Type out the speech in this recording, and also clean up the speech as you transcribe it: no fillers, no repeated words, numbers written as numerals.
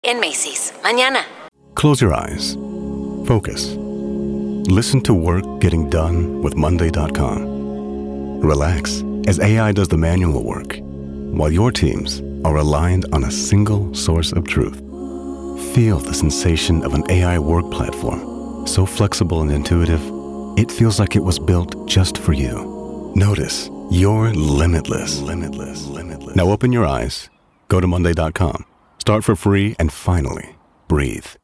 En Macy's, mañana. Close your eyes. Focus. Listen to work getting done with Monday.com. Relax as AI does the manual work, while your teams are aligned on a single source of truth. Feel the sensation of an AI work platform, so flexible and intuitive, it feels like it was built just for you. Notice you're limitless. Now open your eyes, go to Monday.com, start for free, and finally, breathe.